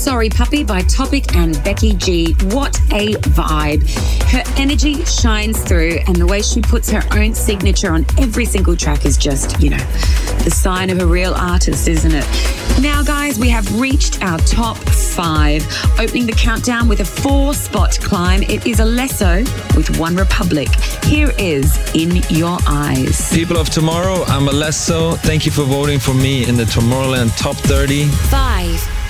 Sorry Puppy by Topic and Becky G. What a vibe. Her energy shines through, and the way she puts her own signature on every single track is just, the sign of a real artist, isn't it? Now, guys, we have reached our top 5. Opening the countdown with a 4-spot climb, it is Alesso with One Republic. Here is In Your Eyes. People of tomorrow, I'm Alesso. Thank you for voting for me in the Tomorrowland Top 30. 5.